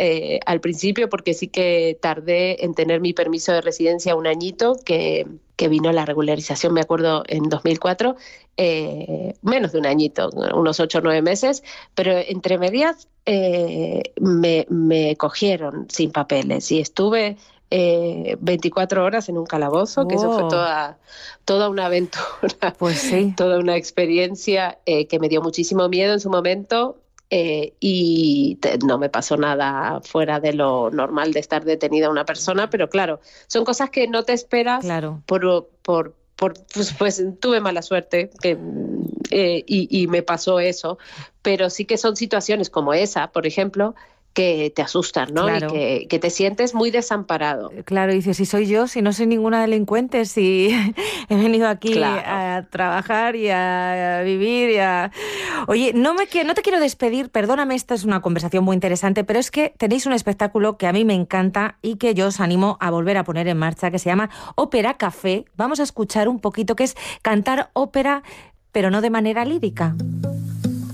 al principio, porque sí que tardé en tener mi permiso de residencia un añito, que vino la regularización, me acuerdo, en 2004, menos de un añito, unos 8 o 9 meses, pero entre medias me cogieron sin papeles y estuve 24 horas en un calabozo, que eso fue Oh, toda una aventura, pues sí. toda una experiencia que me dio muchísimo miedo en su momento. No me pasó nada fuera de lo normal de estar detenida una persona, pero claro, son cosas que no te esperas Claro. pues tuve mala suerte y me pasó eso, pero sí que son situaciones como esa, por ejemplo, que te asustan, ¿no? Y Claro. que te sientes muy desamparado. Claro, dices, si soy yo, si no soy ninguna delincuente, si he venido aquí Claro. a trabajar y a vivir y a... Oye, no te quiero despedir, perdóname, esta es una conversación muy interesante, pero es que tenéis un espectáculo que a mí me encanta y que yo os animo a volver a poner en marcha, que se llama Ópera Café. Vamos a escuchar un poquito, que es cantar ópera, pero no de manera lírica.